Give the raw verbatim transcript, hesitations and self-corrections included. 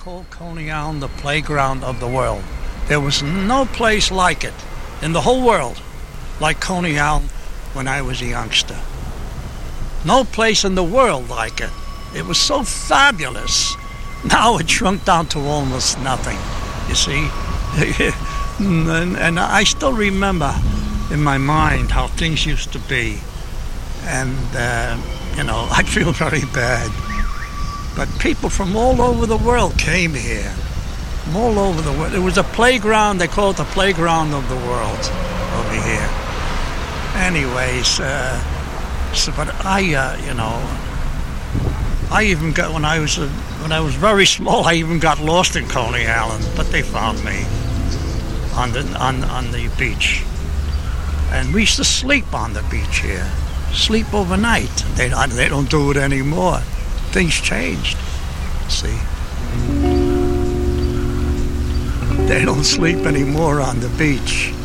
called Coney Island the playground of the world. There was no place like it in the whole world like Coney Island when I was a youngster. No place in the world like it. It was so fabulous. Now it shrunk down to almost nothing, you see. and, and I still remember in my mind how things used to be. And, uh, you know, I feel very bad. But people from all over the world came here. From all over the world. It was a playground. They call it the playground of the world over here. Anyways, uh, so, but I, uh, you know, I even got, when I was uh, when I was very small, I even got lost in Coney Island, but they found me on the on on the beach. And we used to sleep on the beach here. Sleep overnight. They they don't do it anymore. Things changed. See, they don't sleep anymore on the beach.